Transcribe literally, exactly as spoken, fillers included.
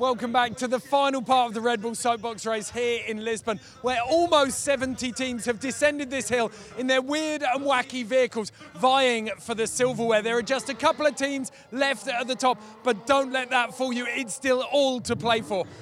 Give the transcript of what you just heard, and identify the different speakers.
Speaker 1: Welcome back to the final part of the Red Bull Soapbox race here in Lisbon, where almost seventy teams have descended this hill in their weird and wacky vehicles, vying for the silverware. There are just a couple of teams left at the top, but don't let that fool you. It's still all to play for.